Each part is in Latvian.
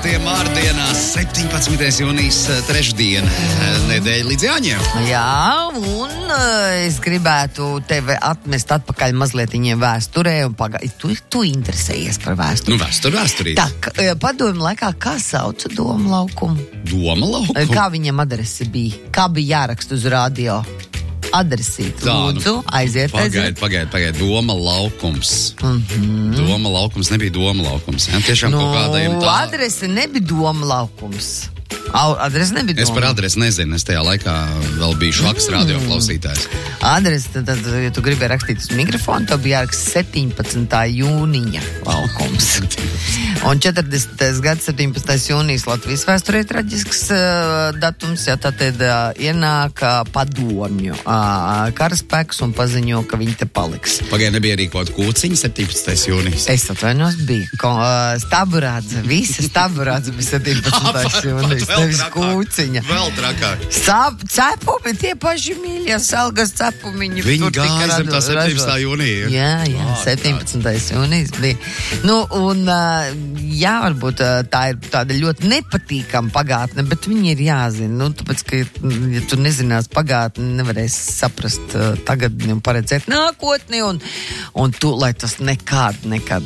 Mārdienā, 17. jūnijas trešdiena, nedēļa līdz Jāņiem. Jā, un es gribētu tevi atmest atpakaļ mazlietiņiem vēsturē un tu interesējies par vēsturi. Nu, vēsturī. Tak, padomju laikā, kā sauca Doma laukumu? Doma laukumu? Kā viņam adrese bija? Kā bija jāraksta uz radio? Adresīt, lūdzu, aiziet. Pagaid, Doma laukums. Doma laukums nebija Doma laukums. Ja? Tiešām kaut kādajiem tā... Adrese nebija Doma laukums. Adrese nebija Doma. Es par adresi nezinu, es tajā laikā vēl biju švaks radio klausītājs. Adrese, tad, ja tu gribēji rakstīt uz mikrofonu, tad bija jāraksta 17. jūnija laukums. Un 40. gads 17. jūnijas Latvijas vēsturē traģisks datums, ja tad ienāk padomju karaspēks un paziņo, ka viņi te paliks. Pagaid, nebija arī kaut kūciņa 17. jūnijas? Es atvainos, bija staburādze, visa staburādze bija 17. jūnijas, nevis kūciņa. Vēl trakāk. Cepumi, tie paši mīļie, salgas cepumiņi. Viņi gāja zem tā 17. jūnija. Jā, 17. jūnijas bija. Nu, un jā, varbūt tā ir tāda ļoti nepatīkama pagātne, bet viņi ir jāzina. Nu, tāpēc, ka, ja tu nezinās pagātni, nevarēs saprast tagadni un paredzēt nākotni, un tu, lai tas nekad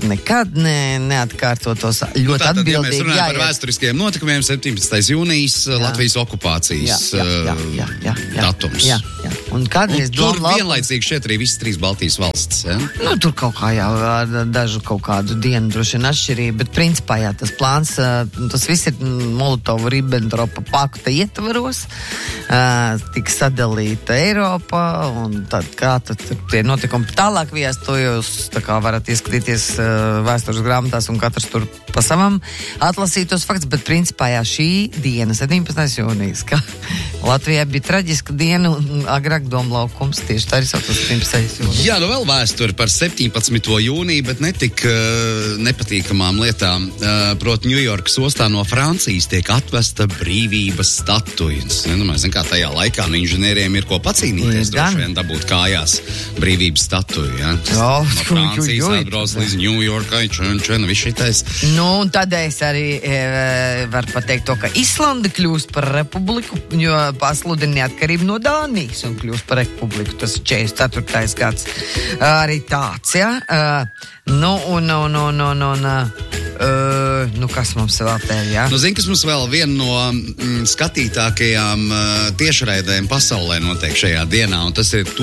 neatkārtotos ļoti atbildīgi. Ja mēs runājam par vēsturiskiem notikumiem, 17. jūnijas Latvijas okupācijas datums. Jā. Un kādreiz tur vienlaicīgi šeit arī visas trīs Baltijas valstis, ja? Nu, tur kaut kā jau dažu kaut kādu dienu droši vien atšķirība, bet principā jā, tas plāns, tas viss ir Molotova-Ribbentropa pakta ietvaros, tika sadalīta Eiropa, un tad kā tad tie notikumi tālāk viestojos, tā kā varat ieskatīties vēstures grāmatās un katrs tur pa savam atlasīt tos faktus, bet principā jā, šī diena, 17. jūnijas, ka Latvijā bija traģiska diena un agrāk Doma laukums, tieši tā arī sauc 17. jūnijas. Jā, nu vēl vēsturi par 17. jūniju, bet netik nepatīkamām lietām. Proti, Ņujorkas ostā no Francijas tiek atvesta brīvības statuja. Es nedomāju, kā tajā laikā no inženieriem ir ko pacīnīties, droši vien dabūt kājās brīvības statuju, ja? No Francijas atbrauc līdz Ņujorkai, viss šitais. Nu, un tad es arī varu pateikt to, ka Islanda kļūst par republiku, jo pasludina neatkarību no Dānijas un kļūst par republiku. Tas ir 44. gads. Arī tāds, ja? Kas mums vēl te ir, jā? Zini, kas mums vēl viena no skatītākajām tiešraidēm pasaulē notiek šajā dienā, un tas ir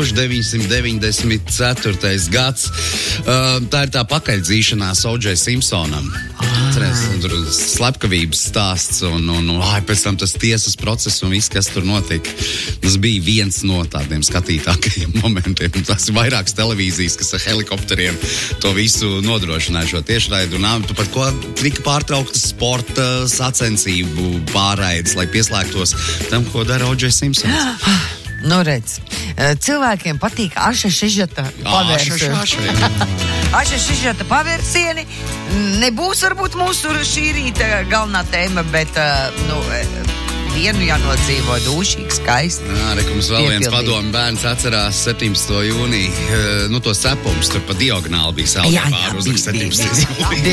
1994. gads. Tā ir tā pakaļdzīšanās O.J. Simpsonam. Tur slepkavības stāsts un pēc tam tas tiesas process un viss, kas tur notika. Tas bija viens no tādiem skatītākajiem momentiem. Tas ir vairākas televīzijas, kas ar helikopteriem to visu nodrošināja šo tiešraidu. Un par ko tika pārtrauktas sporta sacensību pārraides, lai pieslēgtos tam, ko dara O.J. Simpsons. Nu, redz, cilvēkiem patīk ašašižata pavērsieni. Ašašižata pavērsieni nebūs varbūt mūsu šī rīta galvenā tēma, bet, vienu jānodzīvo dūšīgi, skaisti. Jā, mums vēl viens padomu bērns atcerās 17. jūniju, tos cepumus tur pa diagonāli bija saldē pār uzliks 17. jūniju.